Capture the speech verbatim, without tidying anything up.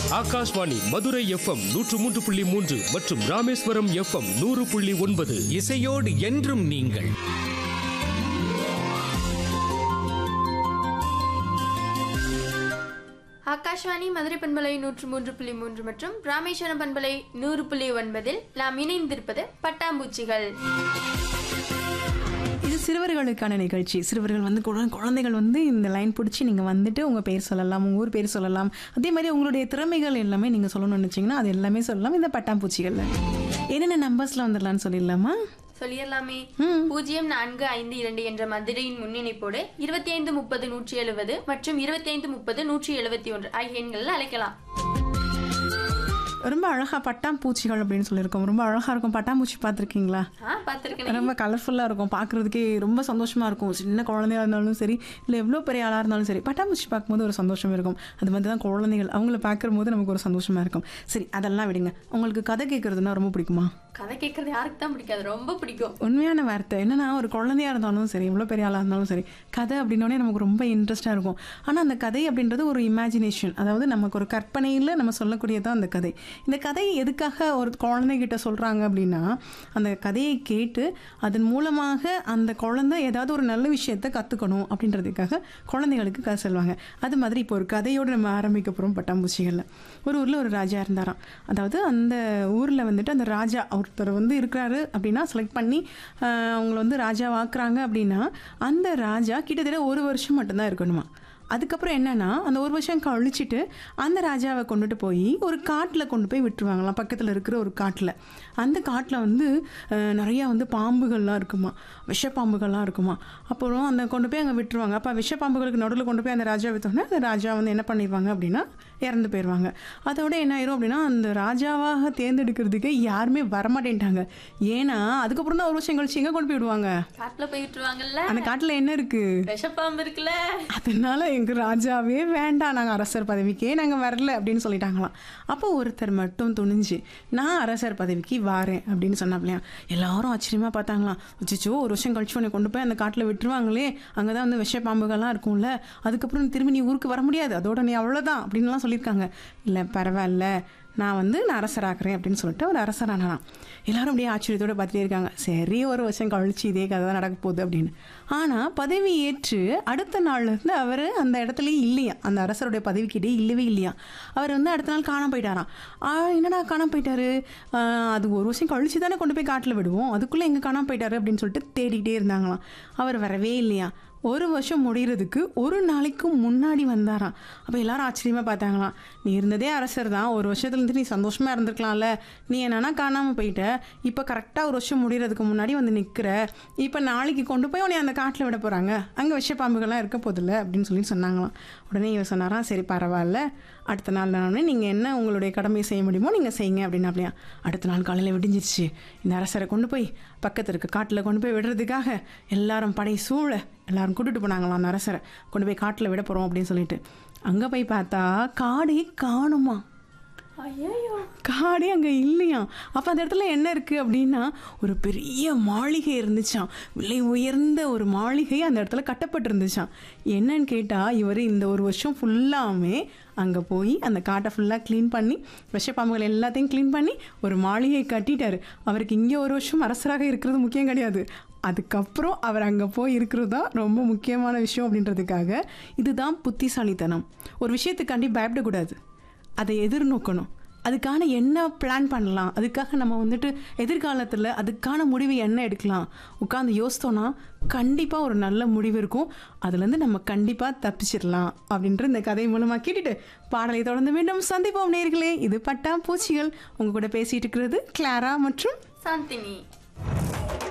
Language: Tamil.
ஆகாஷ்வாணி மதுரை எஃப்எம் நூற்று மூன்று புள்ளி மூன்று மற்றும் ராமேஸ்வரம் எஃப்எம் நூறு புள்ளி ஒன்பது. இசையோடு என்றும் நீங்கள். ஆகாஷ்வாணி மதுரை பண்பலை நூற்று மூன்று புள்ளி மூன்று மற்றும் ராமேஸ்வரம் பண்பலை நூறு புள்ளி ஒன்பதில் நாம் இணைந்திருப்பது பட்டாம்பூச்சிகள். இது சிறுவர்களுக்கான நிகழ்ச்சி. சிறுவர்கள் வந்து குழந்தைகள் வந்து இந்த லைன் பிடிச்சி நீங்கள் வந்துட்டு உங்கள் பேர் சொல்லலாம், உங்கள் ஊர் பேர் சொல்லலாம். அதே மாதிரி உங்களுடைய திறமைகள் எல்லாமே நீங்கள் சொல்லணும்னு நினச்சிங்கன்னா அது எல்லாமே சொல்லலாம் இந்த பட்டாம்பூச்சிகளில். என்னென்ன நம்பர்ஸில் வந்துடலான்னு சொல்லிடலாமா? சொல்லிடலாமே. பூஜ்ஜியம் நான்கு ஐந்து இரண்டு என்ற மதுரையின் முன்னிணைப்போடு இருபத்தி ஐந்து முப்பது நூற்றி எழுபது மற்றும் இருபத்தி ஐந்து முப்பது நூற்றி எழுபத்தி ஒன்று ஆகிய எண்களில் அழைக்கலாம். ரொம்ப அழகா பட்டாம்பூச்சிகள் அப்படின்னு சொல்லியிருக்கோம். ரொம்ப அழகா இருக்கும். பட்டாம்பூச்சி பார்த்துருக்கீங்களா? ரொம்ப கலர்ஃபுல்லா இருக்கும், பார்க்கறதுக்கே ரொம்ப சந்தோஷமா இருக்கும். சின்ன குழந்தையா இருந்தாலும் சரி, இல்லை எவ்வளோ பெரிய ஆளாக இருந்தாலும் சரி, பட்டாம்பூச்சி பார்க்கும்போது ஒரு சந்தோஷம் இருக்கும். அது மாதிரி தான் குழந்தைகள், அவங்கள பார்க்குற போது நமக்கு ஒரு சந்தோஷமா இருக்கும். சரி, அதெல்லாம் விடுங்க. உங்களுக்கு கதை கேட்கறதுன்னா ரொம்ப பிடிக்குமா? கதை கேட்கறது யாருக்கு தான் பிடிக்காது? ரொம்ப பிடிக்கும். உண்மையான வார்த்தை என்னன்னா, ஒரு குழந்தையா இருந்தாலும் சரி, எவ்வளோ பெரிய ஆளாக இருந்தாலும் சரி, கதை அப்படின்னோடனே நமக்கு ரொம்ப இன்ட்ரெஸ்டாக இருக்கும். ஆனால் அந்த கதை அப்படின்றது ஒரு இமேஜினேஷன், அதாவது நமக்கு ஒரு கற்பனையில் நம்ம சொல்லக்கூடியதான் அந்த கதை. இந்த கதையை எதுக்காக ஒரு குழந்தைகிட்ட சொல்கிறாங்க அப்படின்னா, அந்த கதையை கேட்டு அதன் மூலமாக அந்த குழந்தை ஏதாவது ஒரு நல்ல விஷயத்தை கற்றுக்கணும் அப்படின்றதுக்காக குழந்தைகளுக்கு கதை சொல்லுவாங்க. அது மாதிரி இப்போ ஒரு கதையோடு நம்ம ஆரம்பிக்க போகிறோம் பட்டாம்பூச்சிகளில். ஒரு ஊரில் ஒரு ராஜா இருந்தாராம். அதாவது அந்த ஊரில் வந்துட்டு அந்த ராஜா ஒருத்தர் வந்து இருக்கிறாரு அப்படின்னா, செலக்ட் பண்ணி அவங்கள வந்து ராஜா வாக்குறாங்க அப்படின்னா, அந்த ராஜா கிட்டத்தட்ட ஒரு வருஷம் மட்டும்தான் இருக்கணுமா. அதுக்கப்புறம் என்னன்னா, அந்த ஒரு வருஷம் கழிச்சிட்டு அந்த ராஜாவை கொண்டுட்டு போய் ஒரு காட்டில் கொண்டு போய் விட்டுருவாங்களாம், பக்கத்தில் இருக்கிற ஒரு காட்டில். அந்த காட்டில் வந்து நிறையா வந்து பாம்புகள்லாம் இருக்குமா, விஷப்பாம்புகள்லாம் இருக்குமா. அப்புறம் அந்த கொண்டு போய் அங்கே விட்டுருவாங்க. அப்போ விஷப்பாம்புகளுக்கு நடுவில் கொண்டு போய் அந்த ராஜா விற்றோன்னே அந்த ராஜா வந்து என்ன பண்ணிடுவாங்க அப்படின்னா இறந்து போயிடுவாங்க. அதோட என்ன ஆயிரும் அப்படின்னா, அந்த ராஜாவாக தேர்ந்தெடுக்கிறதுக்கு யாருமே வரமாட்டேன்ட்டாங்க. ஏன்னா அதுக்கப்புறம் தான் ஒரு வருஷம் கழிச்சு எங்கே கொண்டு போய் விடுவாங்க? காட்டில் போய் விட்டுருவாங்கல்ல. அந்த காட்டில் என்ன இருக்கு? விஷப்பாம்பு இருக்குல்ல. அதனால எங்கள் ராஜாவே வேண்டாம், நாங்கள் அரசர் பதவிக்கே நாங்கள் வரல அப்படின்னு சொல்லிட்டாங்களாம். அப்போ ஒருத்தர் மட்டும் துணிஞ்சு நான் அரசர் பதவிக்கு வாரேன் அப்படின்னு சொன்னாப்லையா. எல்லாரும் ஆச்சரியமாக பார்த்தாங்களாம். அச்சோ, ஒரு வருஷம் கழிச்சு உன்னை கொண்டு போய் அந்த காட்டில் விட்டுருவாங்களே, அங்கே தான் வந்து விஷ பாம்புகள்லாம் இருக்கும்ல, அதுக்கப்புறம் திரும்பி நீ ஊருக்கு வர முடியாது, அதோட நீ அவ்வளோதான் அப்படின்லாம் சொல்லியிருக்காங்க. இல்லை பரவாயில்ல, நான் வந்து நான் அரசராகிறேன் அப்படின்னு சொல்லிட்டு ஒரு அரசரானாலாம். எல்லாரும் அப்படியே ஆச்சரியத்தோடு பார்த்துட்டே இருக்காங்க. சரி, ஒரு வருஷம் கழிச்சு இதே கதை தான் நடக்க போகுது அப்படின்னு. ஆனால் பதவி ஏற்று அடுத்த நாள்லேருந்து அவர் அந்த இடத்துலையே இல்லையா, அந்த அரசருடைய பதவிக்கிட்டே இல்லவே இல்லையா. அவர் வந்து அடுத்த நாள் காணாம போயிட்டாராம். என்னடா காணாம போயிட்டாரு, அது ஒரு வருஷம் கழிச்சு தானே கொண்டு போய் காட்டில் விடுவோம், அதுக்குள்ளே எங்கே காணாம போயிட்டாரு அப்படின்னு சொல்லிட்டு தேடிக்கிட்டே இருந்தாங்களாம். அவர் வரவே இல்லையா. ஒரு வருஷம் முடிகிறதுக்கு ஒரு நாளைக்கு முன்னாடி வந்தாராம். அப்போ எல்லாரும் ஆச்சரியமாக பார்த்தாங்களாம். நீ இருந்ததே அரசர் தான், ஒரு வருஷத்துலேருந்து நீ சந்தோஷமாக இருந்திருக்கலாம்ல, நீ என்னன்னா காணாமல் போயிட்ட, இப்போ கரெக்டாக ஒரு வருஷம் முடிகிறதுக்கு முன்னாடி வந்து நிற்கிற, இப்போ நாளைக்கு கொண்டு போய் உன்னை அந்த காட்டில் விட போகிறாங்க, அங்கே விஷப்பாம்புகள்லாம் இருக்க போதில்லை அப்படின்னு சொல்லி சொன்னாங்களாம். உடனே இவர் சொன்னாராம், சரி பரவாயில்ல, அடுத்த நாள் நானே நீங்கள் என்ன உங்களுடைய கடமையை செய்ய முடியுமோ நீங்கள் செய்யுங்க அப்படின்னு. அப்படியா அடுத்த நாள் காலையில் விடிஞ்சிருச்சு. இந்த அரசரை கொண்டு போய் பக்கத்தில் இருக்க காட்டில் கொண்டு போய் விடுறதுக்காக எல்லாரும் படை சூழ எல்லாரும் கூட்டிட்டு போனாங்களாம். அந்த அரசரை கொண்டு போய் காட்டில் விட போகிறோம் அப்படின்னு சொல்லிட்டு அங்கே போய் பார்த்தா காடே காணுமா. காடே அங்கே இல்லையா. அப்போ அந்த இடத்துல என்ன இருக்குது அப்படின்னா, ஒரு பெரிய மாளிகை இருந்துச்சான், விலை உயர்ந்த ஒரு மாளிகை அந்த இடத்துல கட்டப்பட்டு இருந்துச்சான். என்னன்னு கேட்டால், இவர் இந்த ஒரு வருஷம் ஃபுல்லாமே அங்கே போய் அந்த காட்டை ஃபுல்லாக க்ளீன் பண்ணி விஷப்பாம்புகள் எல்லாத்தையும் க்ளீன் பண்ணி ஒரு மாளிகை கட்டிட்டார். அவருக்கு இங்கே ஒரு வருஷம் அரசராக இருக்கிறது முக்கியம் கிடையாது, அதுக்கப்புறம் அவர் அங்கே போய் இருக்கிறது தான் ரொம்ப முக்கியமான விஷயம் அப்படின்றதுக்காக. இதுதான் புத்திசாலித்தனம். ஒரு விஷயத்துக்காண்டி பயப்படக்கூடாது, அதை எதிர்நோக்கணும், அதுக்கான என்ன பிளான் பண்ணலாம், அதுக்காக நம்ம வந்துட்டு எதிர்காலத்தில் அதுக்கான முடிவு என்ன எடுக்கலாம் உட்காந்து யோசித்தோன்னா கண்டிப்பாக ஒரு நல்ல முடிவு இருக்கும். அதுலேருந்து நம்ம கண்டிப்பாக தப்பிச்சிடலாம் அப்படின்ற இந்த கதை மூலமாக கேட்டுட்டு பாடலை தொடர்ந்து மீண்டும் சந்திப்போம் நேயர்களே. இது பட்டாம்பூச்சிகள். உங்கள் கூட பேசிகிட்டு இருக்கிறது கிளாரா மற்றும் சாந்தினி.